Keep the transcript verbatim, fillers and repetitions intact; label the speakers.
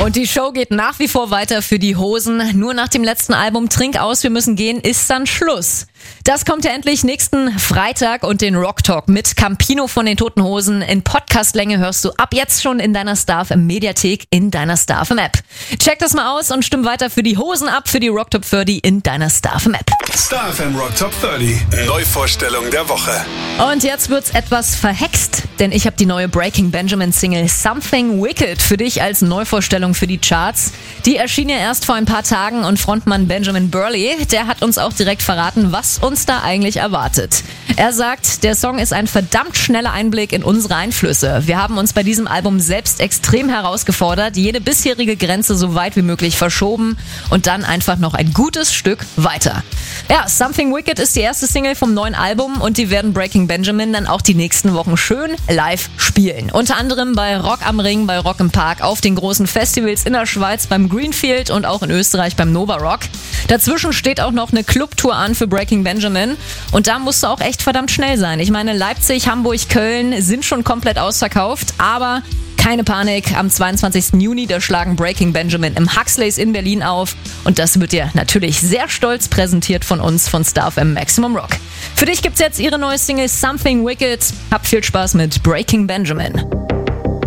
Speaker 1: Und die Show geht nach wie vor weiter für die Hosen. Nur nach dem letzten Album Trink aus, wir müssen gehen, ist dann Schluss. Das kommt ja endlich nächsten Freitag und den Rock Talk mit Campino von den Toten Hosen in Podcastlänge hörst du ab jetzt schon in deiner Star F M Mediathek, in deiner Star F M App. Check das mal aus und stimm weiter für die Hosen ab, für die Rock Top dreißig in deiner Star F M App.
Speaker 2: Star F M Rock Top dreißig. Neuvorstellung der Woche.
Speaker 1: Und jetzt wird's etwas verhext, denn ich habe die neue Breaking Benjamin Single Something Wicked für dich als Neuvorstellung für die Charts. Die erschien ja erst vor ein paar Tagen und Frontmann Benjamin Burley, der hat uns auch direkt verraten, was uns da eigentlich erwartet. Er sagt, der Song ist ein verdammt schneller Einblick in unsere Einflüsse. Wir haben uns bei diesem Album selbst extrem herausgefordert, jede bisherige Grenze so weit wie möglich verschoben und dann einfach noch ein gutes Stück weiter. Ja, Something Wicked ist die erste Single vom neuen Album und die werden Breaking Benjamin dann auch die nächsten Wochen schön live spielen. Unter anderem bei Rock am Ring, bei Rock im Park, auf den großen Festivals in der Schweiz beim Greenfield und auch in Österreich beim Nova Rock. Dazwischen steht auch noch eine Clubtour an für Breaking Benjamin und da musst du auch echt verdammt schnell sein. Ich meine, Leipzig, Hamburg, Köln sind schon komplett ausverkauft, aber keine Panik, am zweiundzwanzigsten Juni, da schlagen Breaking Benjamin im Huxleys in Berlin auf und das wird dir natürlich sehr stolz präsentiert von uns von Star F M Maximum Rock. Für dich gibt's jetzt ihre neue Single Something Wicked. Hab viel Spaß mit Breaking Benjamin.